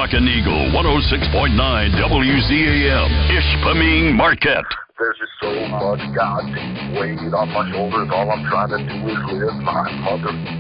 Rockin' Eagle 106.9 WZAM, Ishpeming Marquette. There's just so much goddamn weight on my shoulders. All I'm trying to do is live my mother